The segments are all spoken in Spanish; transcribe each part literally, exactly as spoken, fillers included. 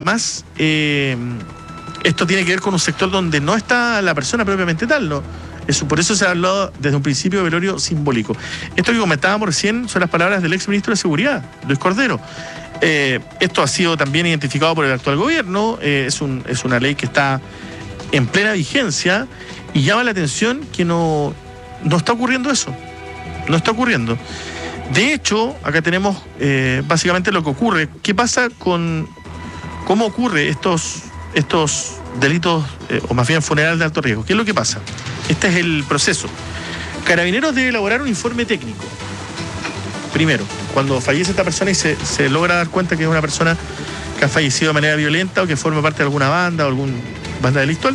además eh, esto tiene que ver con un sector donde no está la persona propiamente tal, ¿no? Eso, por eso se ha hablado desde un principio de velorio simbólico. Esto que comentábamos recién son las palabras del ex ministro de Seguridad, Luis Cordero. Eh, esto ha sido también identificado por el actual gobierno, eh, es, un, es una ley que está en plena vigencia y llama la atención que no, no está ocurriendo eso, no está ocurriendo. De hecho, acá tenemos eh, básicamente lo que ocurre. ¿Qué pasa con cómo ocurre estos, estos delitos, eh, o más bien funeral de alto riesgo? ¿Qué es lo que pasa? Este es el proceso. Carabineros debe elaborar un informe técnico. Primero, cuando fallece esta persona y se, se logra dar cuenta que es una persona que ha fallecido de manera violenta o que forma parte de alguna banda o alguna banda delictual,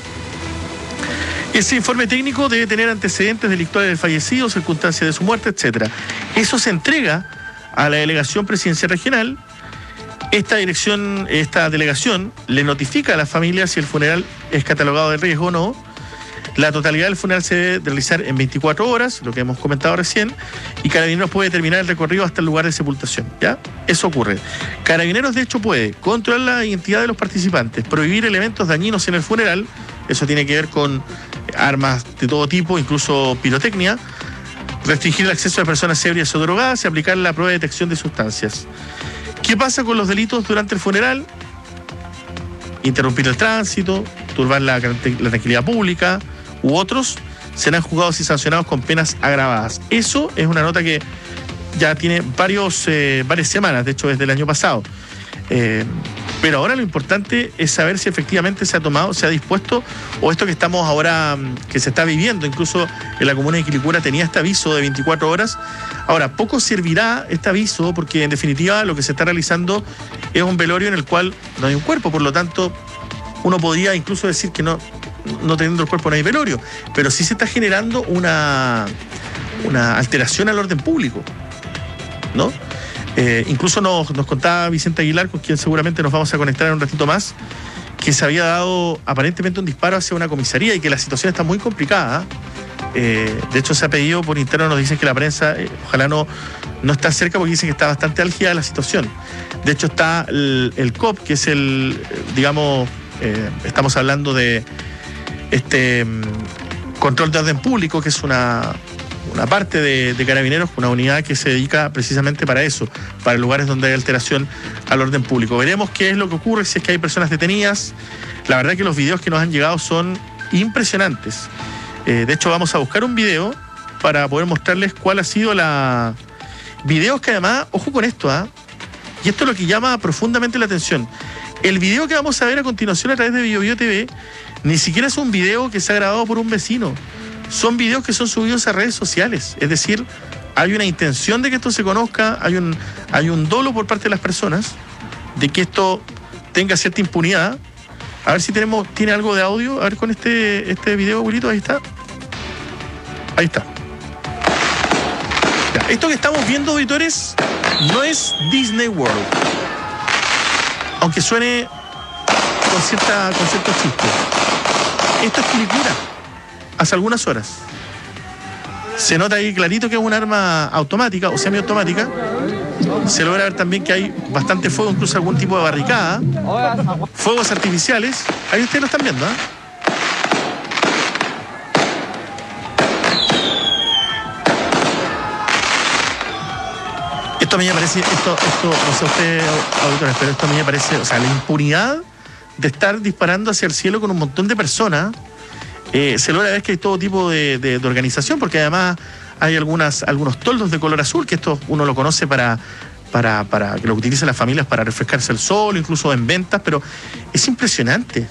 ese informe técnico debe tener antecedentes delictuales del fallecido, circunstancias de su muerte, etcétera. Eso se entrega a la delegación presidencial regional. Esta dirección, esta delegación le notifica a la familia si el funeral es catalogado de riesgo o no. La totalidad del funeral se debe realizar en veinticuatro horas, lo que hemos comentado recién, y Carabineros puede terminar el recorrido hasta el lugar de sepultación, ¿ya? Eso ocurre. Carabineros, de hecho, puede controlar la identidad de los participantes, prohibir elementos dañinos en el funeral, eso tiene que ver con armas de todo tipo, incluso pirotecnia, restringir el acceso de personas ebrias o drogadas y aplicar la prueba de detección de sustancias. ¿Qué pasa con los delitos durante el funeral? Interrumpir el tránsito, turbar la, la tranquilidad pública, u otros serán juzgados y sancionados con penas agravadas. Eso es una nota que ya tiene varios, eh, varias semanas, de hecho desde el año pasado. Eh, pero ahora lo importante es saber si efectivamente se ha tomado, se ha dispuesto, o esto que estamos ahora, que se está viviendo, incluso en la comuna de Quilicura tenía este aviso de veinticuatro horas. Ahora, poco servirá este aviso porque en definitiva lo que se está realizando es un velorio en el cual no hay un cuerpo, por lo tanto uno podría incluso decir que no, no teniendo el cuerpo no hay velorio, pero sí se está generando una, una alteración al orden público, ¿no? Eh, incluso nos, nos contaba Vicente Aguilar, con quien seguramente nos vamos a conectar en un ratito más, que se había dado aparentemente un disparo hacia una comisaría y que la situación está muy complicada. Eh, de hecho, se ha pedido por interno, nos dicen que la prensa, eh, ojalá no, no está cerca porque dicen que está bastante álgida la situación. De hecho, está el, el C O P, que es el, digamos, eh, estamos hablando de este um, control de orden público, que es una... una parte de, de Carabineros, una unidad que se dedica precisamente para eso, para lugares donde hay alteración al orden público. Veremos qué es lo que ocurre, si es que hay personas detenidas. La verdad que los videos que nos han llegado son impresionantes. Eh, de hecho, vamos a buscar un video para poder mostrarles cuál ha sido la... Videos que además, ojo con esto, ¿ah? ¿eh? Y esto es lo que llama profundamente la atención. El video que vamos a ver a continuación a través de BioBio T V ni siquiera es un video que se ha grabado por un vecino. Son videos que son subidos a redes sociales. Es decir, hay una intención de que esto se conozca, hay un, hay un dolo por parte de las personas de que esto tenga cierta impunidad. A ver si tenemos, tiene algo de audio. A ver con este, este video, abuelito, ahí está. Ahí está. Ya, esto que estamos viendo, auditores, no es Disney World. Aunque suene con, cierta, con cierto chiste. Esto es Quilicura. Hace algunas horas. Se nota ahí clarito que es un arma automática o semiautomática. Se logra ver también que hay bastante fuego, incluso algún tipo de barricada. Fuegos artificiales. Ahí ustedes lo están viendo, ¿eh? Esto a mí me parece, esto, esto, no sé ustedes, auditores, pero esto a mí me parece, o sea, la impunidad de estar disparando hacia el cielo con un montón de personas. Eh, se logra ver que hay todo tipo de, de, de organización, porque además hay algunas, algunos toldos de color azul, que esto uno lo conoce para, para, para que lo utilizan las familias para refrescarse el sol, incluso en ventas, pero es impresionante.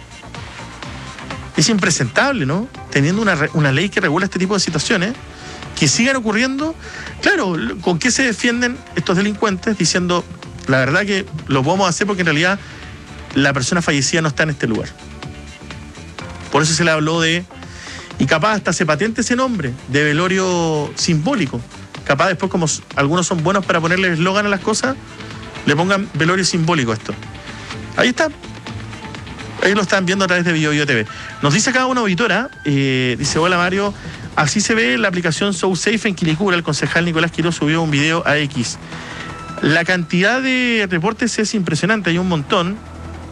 Es impresentable, ¿no? Teniendo una, una ley que regula este tipo de situaciones, que sigan ocurriendo. Claro, ¿con qué se defienden estos delincuentes? Diciendo, la verdad que lo podemos hacer porque en realidad la persona fallecida no está en este lugar. Por eso se le habló de, y capaz hasta se patente ese nombre, de velorio simbólico. Capaz después, como algunos son buenos para ponerle eslogan a las cosas, le pongan velorio simbólico a esto. Ahí está. Ahí lo están viendo a través de BioBio T V. Nos dice acá una auditora, eh, dice, hola Mario, así se ve la aplicación SoSafe en Quilicura. El concejal Nicolás Quiroz subió un video a X. La cantidad de reportes es impresionante, hay un montón.